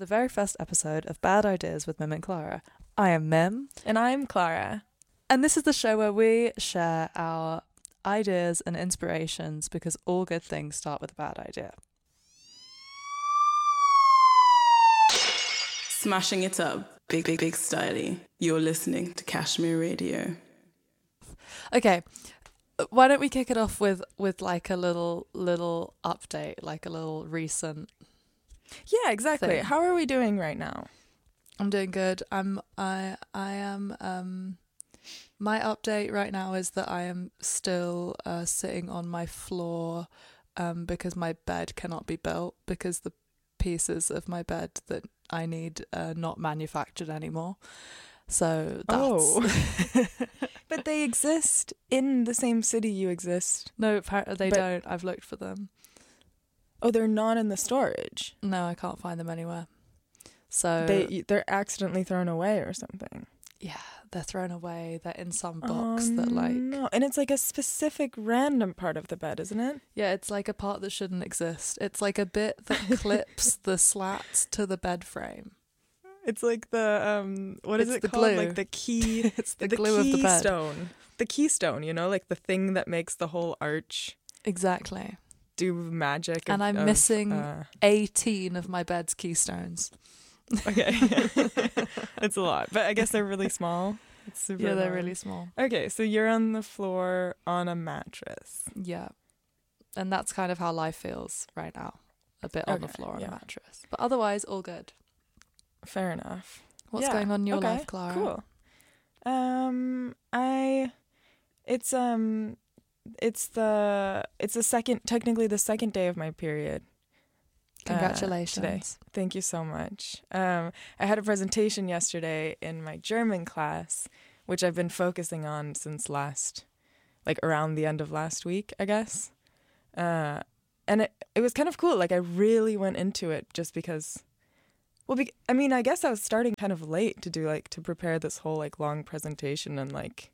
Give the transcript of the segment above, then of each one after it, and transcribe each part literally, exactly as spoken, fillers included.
the very first episode of Bad Ideas with Mim and Clara. I am Mim. And I'm Clara. And this is the show where we share our ideas and inspirations because all good things start with a bad idea. Smashing it up, big, big, big styly. You're listening to Kashmir Radio. Okay, why don't we kick it off with, with like a little little update, like a little recent. Yeah, exactly. Thing. How are we doing right now? I'm doing good. I'm I I am um my update right now is that I am still uh, sitting on my floor um because my bed cannot be built because the pieces of my bed that I need are not manufactured anymore. So that's Oh. But they exist in the same city you exist. No, apparently they But- don't. I've looked for them. Oh, they're not in the storage. No, I can't find them anywhere. So They they're accidentally thrown away or something. yeah, they're thrown away. They're in some Oh, box that like no. And it's like a specific random part of the bed, isn't it? yeah, it's like a part that shouldn't exist. It's like a bit that clips the slats to the bed frame. It's like the um what is It's it the called? glue. Like the key It's the, glue of the bed. keystone. The keystone, you know, like the thing that makes the whole arch Exactly. do magic. And of- I'm of, missing uh, eighteen of my bed's keystones. okay. It's a lot, but I guess they're really small. It's super Yeah, they're long. really small. Okay, so you're on the floor on a mattress. Yeah. And that's kind of how life feels right now. A bit on the Okay, floor on yeah. a mattress. But otherwise, all good. Fair enough. What's Yeah, going on in your okay, life, Clara? Cool. Um, I, it's um, it's the it's the second technically the second day of my period. uh, Congratulations. today. Thank you so much. Um, I had a presentation yesterday in my German class, which I've been focusing on since last, like around the end of last week, I guess. Uh, and it it was kind of cool. Like I really went into it just because. Well, be- I mean, I guess I was starting kind of late to do like to prepare this whole like long presentation and like.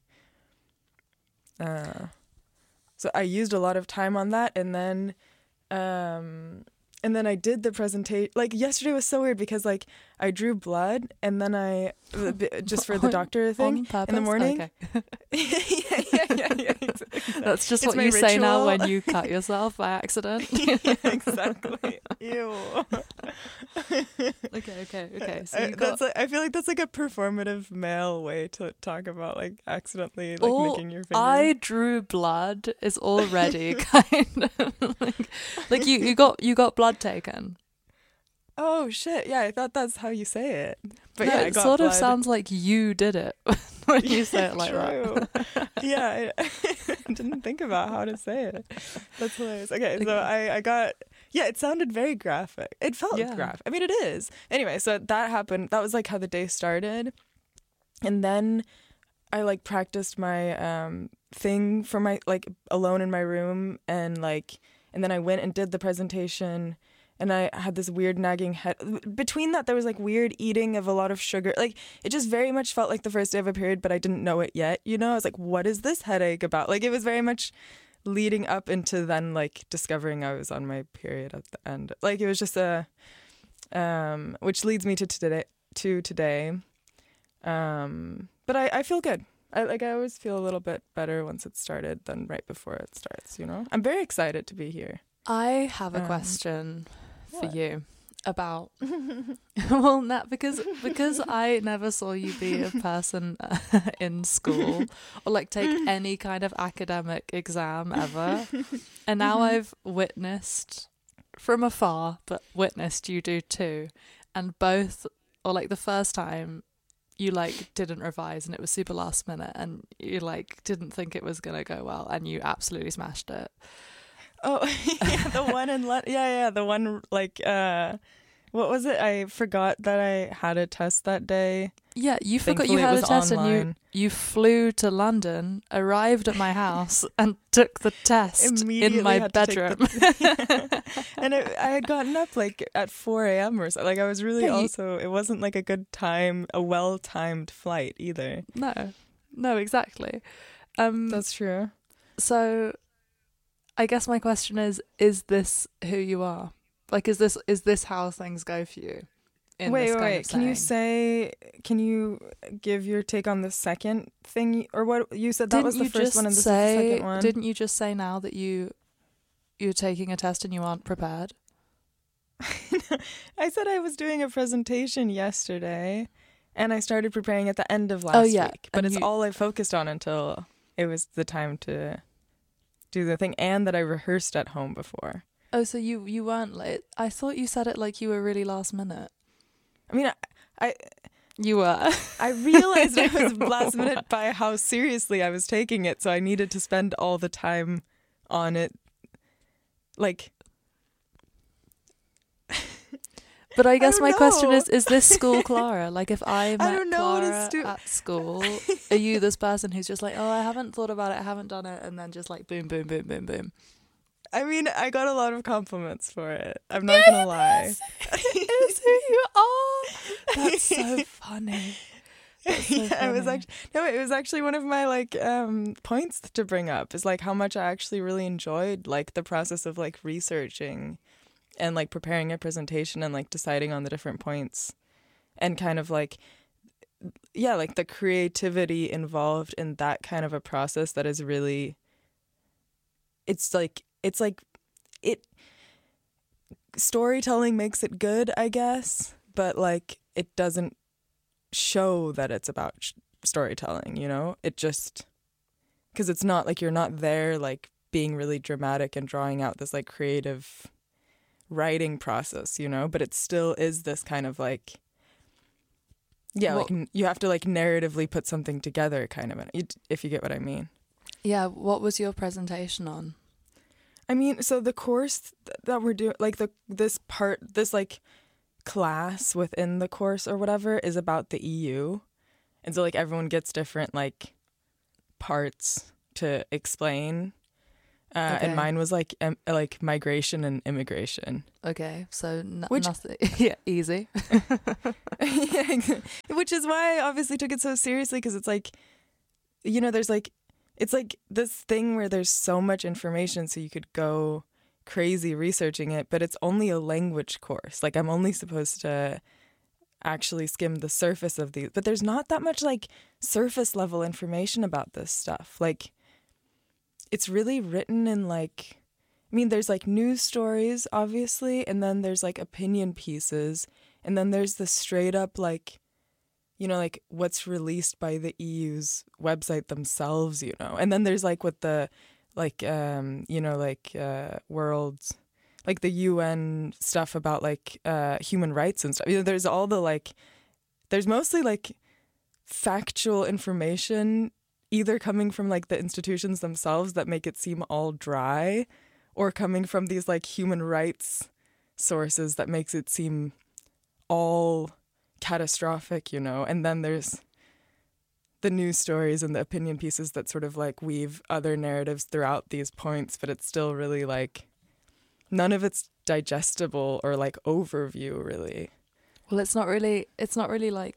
Uh, so I used a lot of time on that, and then, um, and then I did the presentation. Like yesterday was so weird because like I drew blood, and then I uh, b- just for the On- doctor thing On purpose? in the morning. Okay. yeah, yeah, yeah, yeah. Exactly. That's just It's what my you say now ritual. when you cut yourself by accident. yeah, exactly. Ew. Okay, okay, okay. So I, you got that's like, I feel like that's like a performative male way to talk about like accidentally like all nicking your finger. I drew blood is already kind of like, like you, you got you got blood taken. Oh shit! Yeah, I thought that's how you say it. But no, yeah, I it got sort blood. of sounds like you did it when you say it like that. True. yeah, I, I didn't think about how to say it. That's hilarious. Okay, so I, I got yeah, it sounded very graphic. It felt Yeah. graphic. I mean, it is. Anyway, so that happened. That was like how the day started, and then I like practiced my um thing for my like alone in my room, and like and then I went and did the presentation. And I had this weird nagging head. Between that, there was like weird eating of a lot of sugar. Like it just very much felt like the first day of a period, but I didn't know it yet. You know, I was like, what is this headache about? Like it was very much leading up into then like discovering I was on my period at the end. Like it was just a, um, which leads me to today. To today, um, but I, I feel good. I like I always feel a little bit better once it started than right before it starts. You know, I'm very excited to be here. I have a Um, question for what? you about well, Nat, because because I never saw you be a person uh, in school or like take any kind of academic exam ever, and now I've witnessed from afar, but witnessed you do too, and both or like the first time you like didn't revise and it was super last minute and you like didn't think it was gonna go well and you absolutely smashed it. Oh, yeah, the one in Le- yeah, yeah, the one like uh, what was it? I forgot that I had a test that day. Yeah, you forgot you Thankfully, it had a was test and online. you you flew to London, arrived at my house, and took the test Immediately in my had to take bedroom. the- and it, I had gotten up like at four a.m. or so. Like I was really Yeah, you- also. It wasn't like a good time, a well-timed flight either. no, no, exactly. Um, That's true. so, I guess my question is: Is this who you are? Like, is this is this how things go for you? in wait, this wait, kind wait. of Can you setting. say? Can you give your take on the second thing, you- or what you said? That Didn't was the you first just one, and this say, is the second one. Didn't you just say now that you you're taking a test and you aren't prepared? I said I was doing a presentation yesterday, and I started preparing at the end of last Oh, yeah, week. But and it's you- all I focused on until it was the time to do the thing, and that I rehearsed at home before. Oh, so you you weren't late. I thought you said it like you were really last minute. I mean, I I, You were. I realized I was last minute by how seriously I was taking it, so I needed to spend all the time on it. Like, But I guess don't my question know. is: Is this school Clara? Like, if I met don't know what Clara it's do- at school, are you this person who's just like, oh, I haven't thought about it, I haven't done it, and then just like boom, boom, boom, boom, boom? I mean, I got a lot of compliments for it. I'm not gonna lie. It is who you are. That's so funny. That's so yeah, it was funny. actually no, it was actually one of my like um points to bring up is like how much I actually really enjoyed like the process of like researching and like preparing a presentation and like deciding on the different points and kind of like yeah, like the creativity involved in that kind of a process that is really it's like it's like it storytelling makes it good, I guess, but like it doesn't show that it's about sh- storytelling, you know? It just because it's not like you're not there like being really dramatic and drawing out this like creative writing process, you know, but it still is this kind of like yeah, Well- like n- you have to like narratively put something together kind of, you- if you get what I mean. Yeah, what was your presentation on? I mean, so the course th- that we're doing, like the this part, this like class within the course or whatever is about the E U. And so like everyone gets different like parts to explain. Uh, Okay. And mine was like em- like migration and immigration. Okay, so n- Which- nothing. Yeah, easy. Yeah, exa- which is why I obviously took it so seriously because it's like, you know, there's like, it's like this thing where there's so much information so you could go crazy researching it, but it's only a language course. Like I'm only supposed to actually skim the surface of these, but there's not that much like surface level information about this stuff. Like it's really written in like, I mean, there's like news stories, obviously, and then there's like opinion pieces, and then there's the straight up like, you know, like what's released by the E U's website themselves, you know, and then there's like what the, like, um, you know, like uh, world's, like the U N stuff about like uh, human rights and stuff. You know, there's all the like, there's mostly like factual information either coming from like the institutions themselves that make it seem all dry or coming from these like human rights sources that makes it seem all catastrophic, you know. And then there's the news stories and the opinion pieces that sort of like weave other narratives throughout these points, but it's still really like none of it's digestible or like overview really. Well, it's not really. It's not really like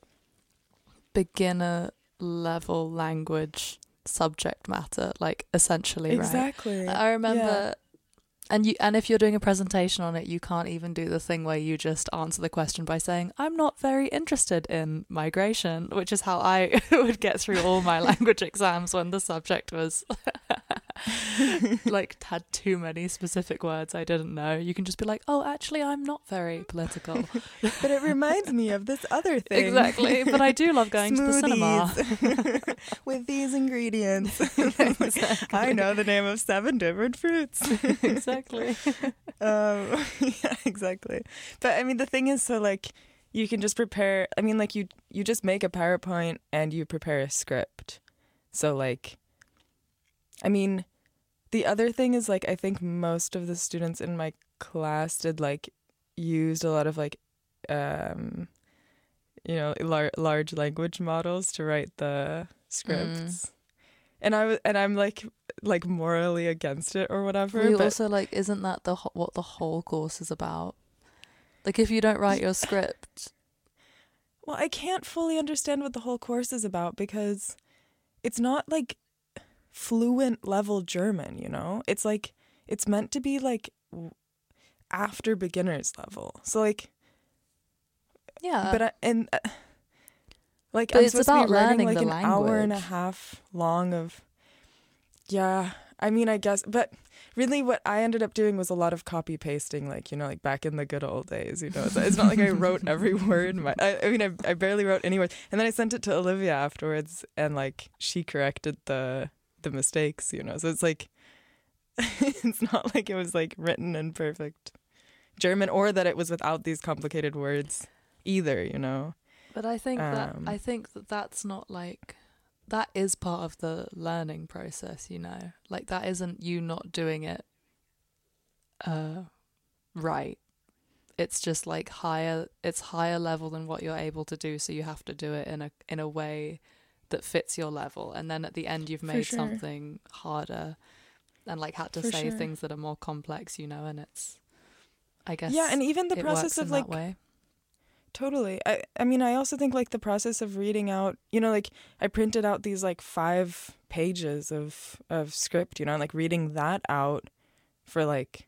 beginner level language subject matter. Like essentially, right? Exactly. I remember, Yeah. and you and if you're doing a presentation on it, you can't even do the thing where you just answer the question by saying, "I'm not very interested in migration," which is how I would get through all my language exams when the subject was like had too many specific words I didn't know. You can just be like, "Oh, actually, I'm not very political." But it reminds me of this other thing. Exactly, but I do love going to the cinema. Smoothies with these ingredients. Exactly. I know the name of seven different fruits. Exactly. um, yeah, exactly. But I mean, the thing is, so like, you can just prepare. I mean, like you you just make a PowerPoint and you prepare a script. So like, I mean, the other thing is like, I think most of the students in my class did like used a lot of like, um, you know, lar- large language models to write the scripts. Mm. And I was, and I'm like, like morally against it or whatever. You but also like, isn't that the ho- what the whole course is about? Like, if you don't write your script, well, I can't fully understand what the whole course is about because it's not like fluent level German, you know? It's like, it's meant to be like w- after beginner's level. So like, Yeah. but I, and uh, like But I'm it's supposed to about be writing learning like the an hour and a language. half long of. Yeah, I mean, I guess, but really, what I ended up doing was a lot of copy pasting, like you know, like back in the good old days. You know, it's, it's not like I wrote every word. My, I, I mean, I, I barely wrote any words, and then I sent it to Olivia afterwards, and like she corrected the the mistakes. You know, so it's like it's not like it was like written in perfect German, or that it was without these complicated words either. You know. But I think that Um, I think that that's not like that is part of the learning process, you know. Like that isn't you not doing it uh right. It's just like higher it's higher level than what you're able to do, so you have to do it in a in a way that fits your level, and then at the end you've For made sure. something harder and like had to For say sure. things that are more complex, you know, and it's I guess yeah, and even the it process works in of like that way. totally. I I mean, I also think like the process of reading out, you know, like I printed out these like five pages of of script, you know, and like reading that out for like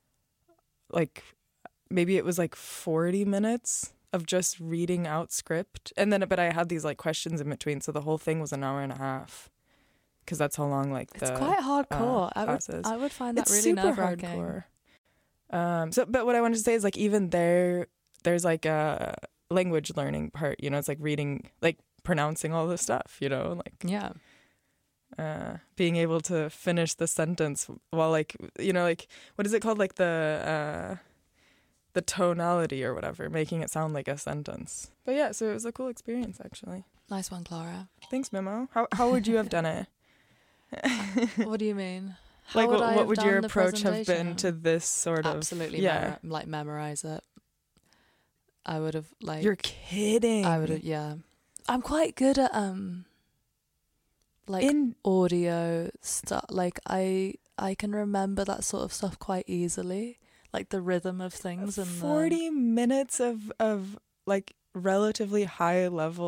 like maybe it was like forty minutes of just reading out script. And then but I had these like questions in between, so the whole thing was an hour and a half. Cuz that's how long like the It's quite hardcore. I would classes. I would find that It's really super nerve-wracking. hardcore. Um so but what I wanted to say is like even there there's like a language learning part, you know, it's like reading, like pronouncing all this stuff, you know, like Yeah. uh, being able to finish the sentence while like, you know, like, what is it called? Like the, uh, the tonality or whatever, making it sound like a sentence. But yeah, so it was a cool experience actually. Nice one, Clara. Thanks, Memo. How, how would you have done it? What do you mean? How Like, would what, I what have would your done the approach have been presentation? to this sort of, Absolutely, yeah. memor- like memorize it. I would have like. You're kidding. I would have, yeah. I'm quite good at um. Like In audio stuff. Like I, I can remember that sort of stuff quite easily. Like the rhythm of things and the forty minutes of, of like relatively high level